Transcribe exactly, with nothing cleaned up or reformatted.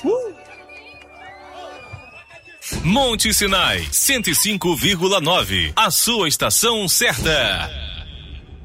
Uh! Monte Sinai, cento e cinco vírgula nove. A sua estação certa.